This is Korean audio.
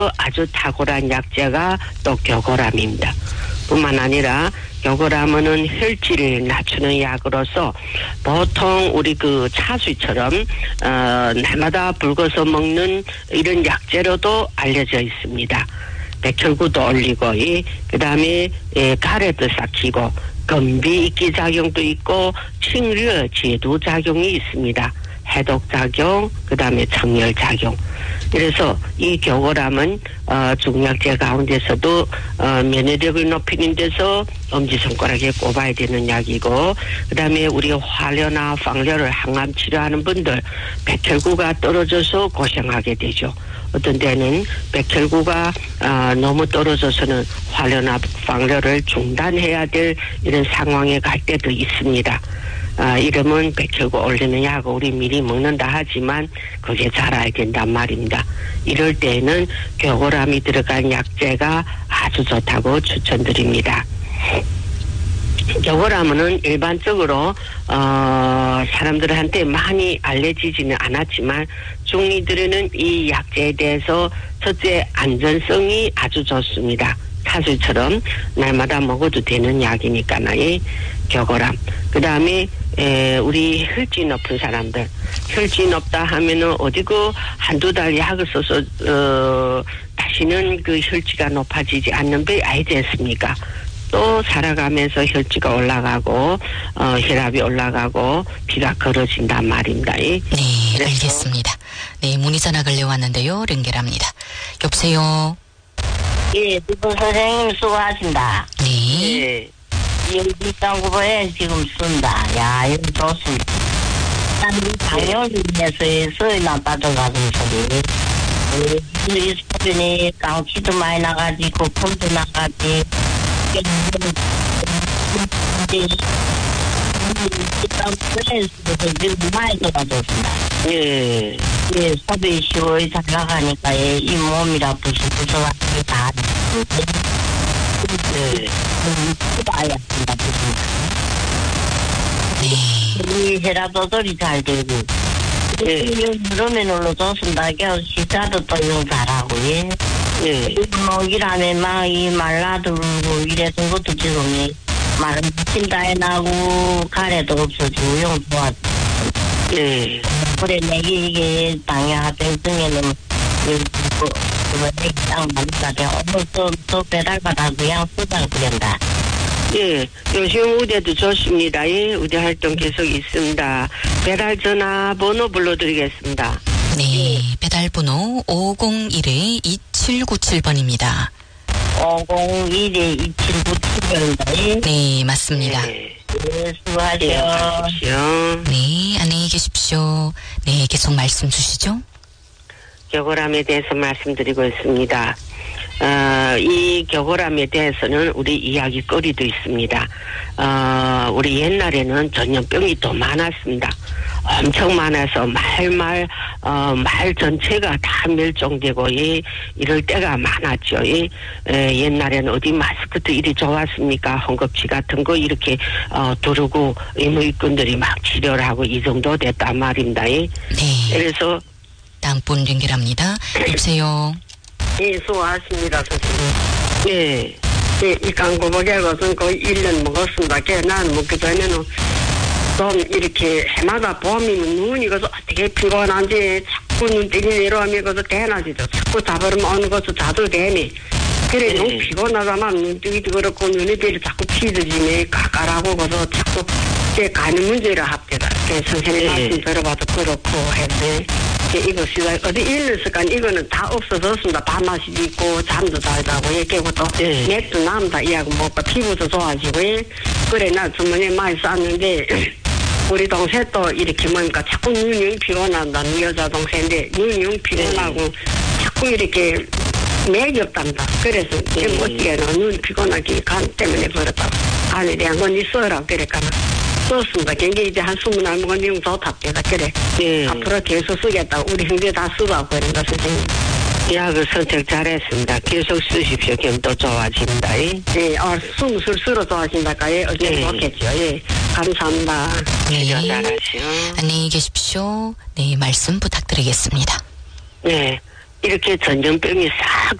아주 탁월한 약재가 또 교고람입니다. 뿐만 아니라 교고람은 혈질을 낮추는 약으로서 보통 우리 그 차수처럼 날마다 불궈서 먹는 이런 약재로도 알려져 있습니다. 백혈구도 올리고 그다음에 가래도 삭히고 건비 익기 작용도 있고 칭류 제도 작용이 있습니다. 해독 작용, 그다음에 청열 작용. 그래서 이 교고람은 중약재 가운데서도 면역력을 높이는 데서 엄지손가락에 꼽아야 되는 약이고, 그다음에 우리 화료나 방료를 항암 치료하는 분들 백혈구가 떨어져서 고생하게 되죠. 어떤 때는 백혈구가 너무 떨어져서는 화료나 방료를 중단해야 될 이런 상황에 갈 때도 있습니다. 이러면 백혈구 올리는 약을 우리 미리 먹는다 하지만 그게 자라야 된단 말입니다. 이럴 때에는 교고람이 들어간 약재가 아주 좋다고 추천드립니다. 교고람은 일반적으로 사람들한테 많이 알려지지는 않았지만 중이들에는 이 약재에 대해서 첫째 안전성이 아주 좋습니다. 사술처럼 날마다 먹어도 되는 약이니까요. 교고람. 그 다음에 우리 혈질 높은 사람들, 혈질 높다 하면은 어디고 한두 달 약을 써서 다시는 그 혈지가 높아지지 않는 배 알지 않습니까? 또 살아가면서 혈지가 올라가고 혈압이 올라가고 피가 걸어진단 말입니다. 네, 알겠습니다. 네, 문의 전화 걸려왔는데요. 연결합니다. 여보세요. 예, 두분 선생님 수고하십니다. 네. 여기장구보에 지금 쓴다. 야, 이거 좋습니다. 난 이 당뇨에서 나빠져가지고 소리. 이 소변이 깡치도 많이 나가지고 폼도 나가지. 지금 많이 좋아졌습니다. 예. 예, 소변이 시원히 잘 나가니까 이 몸이라 부수부수하고 다. 네. 이 혈압 조절이 잘 되고, 그러면 올라줬습니다. 시사도 또 용 잘하고, 예. 뭐, 일하면 막, 말라들고, 이랬던 것도 지금, 마른 침다에 나고, 가래도 없어지고, 용 좋아. 예. 그래, 이게, 당뇨합병증에는, 딱 맞다. 또 배달받아 그냥 쓰다 그런다. 예, 요즘 의대도 좋습니다. 예, 의대 활동 계속 있습니다. 배달 전화 번호 불러드리겠습니다. 네, 배달 번호 501-2797번입니다. 501-2797번입니다. 네, 맞습니다. 네, 수고하세요. 네, 안녕히 계십시오. 네, 계속 말씀 주시죠. 교고람에 대해서 말씀드리고 있습니다. 이 교고람에 대해서는 우리 이야기거리도 있습니다. 우리 옛날에는 전염병이 더 많았습니다. 엄청 많아서 말 전체가 다 멸종되고 이럴 때가 많았죠. 옛날에는 어디 마스크도 이리 좋았습니까? 헝겊지 같은 거 이렇게 두르고 의무입군들이 막 치료를 하고 이 정도 됐단 말입니다. 네. 그래서 다음 분 연결합니다. 여보세요. 예, 수고하십니다, 선생님. 예. 예, 이 광고보게 것은 거의 1년 먹었습니다. 나는 먹기 전에는 좀 이렇게 해마다 봄이면 눈이 가서 어떻게 피곤한지 자꾸 눈뜨기 내려오면 가서 대낮이죠. 자꾸 자버리면 어느 것도 자도 되네. 그래, 너무 피곤하다만 눈뜨기도 그렇고 눈이 자꾸 피드지네. 까까라고 가서 자꾸 제 가는 문제를 합니다. 선생님 말씀 들어봐도 그렇고 해서 이것이 어디 일렀을까 이거는 다 없어졌습니다. 밥맛이 있고 잠도 잘 자고 깨고 또 맥도 남다 이하고 먹고 피부도 좋아지고 그래 나 주머니에 많이 쌌는데 우리 동생도 이렇게 뭐니까 자꾸 눈이 피곤한다. 여자 동생인데 눈이 피곤하고 자꾸 이렇게 맥이 없답니다. 그래서 지금 어떻게 눈 피곤하기 간 때문에 그렇다고 안에 대한 건 있어라 그랬거나 썼습니다. 굉장히 이제 한 20날 먹은 용 좋답니다. 그래. 앞으로 계속 쓰겠다. 우리 형제 다 쓰라고 그런다, 선생님. 약을 선택 잘했습니다. 계속 쓰십시오. 그럼 또 좋아집니다. 예, 술수로 좋아진다까, 어제 좋겠죠. 예, 감사합니다. 네. 잘하시오. 안녕히 계십시오. 네, 말씀 부탁드리겠습니다. 네. 이렇게 전염병이 싹